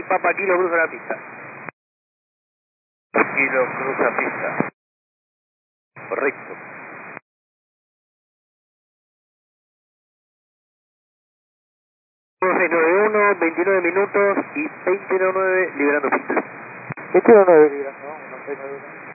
Papa Kilo cruza la pista. Kilo cruza pista. Correcto. 691, 29 minutos y 29 liberando pista. 29 liberando, 1, 691.